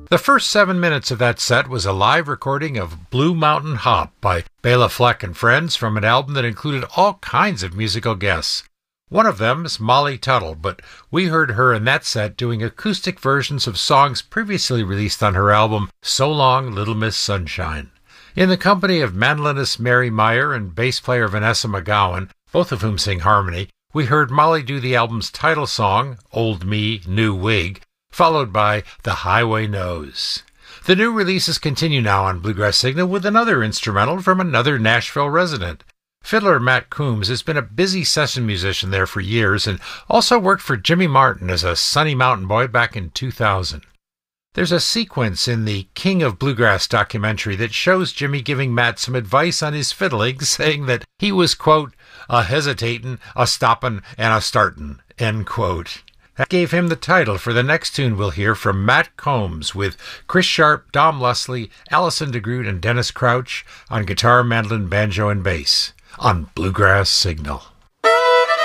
The first 7 minutes of that set was a live recording of Blue Mountain Hop by Bela Fleck and Friends from an album that included all kinds of musical guests. One of them is Molly Tuttle, but we heard her in that set doing acoustic versions of songs previously released on her album So Long, Little Miss Sunshine. In the company of mandolinist Mary Meyer and bass player Vanessa McGowan, both of whom sing harmony, we heard Molly do the album's title song, Old Me, New Wig, followed by The Highway Knows. The new releases continue now on Bluegrass Signal with another instrumental from another Nashville resident. Fiddler Matt Coombs has been a busy session musician there for years and also worked for Jimmy Martin as a Sunny Mountain Boy back in 2000. There's a sequence in the King of Bluegrass documentary that shows Jimmy giving Matt some advice on his fiddling, saying that he was, quote, a hesitatin', a stoppin', and a startin', end quote. That gave him the title for the next tune we'll hear from Matt Combs with Chris Sharp, Dom Leslie, Allison DeGroot, and Dennis Crouch on guitar, mandolin, banjo, and bass on Bluegrass Signal.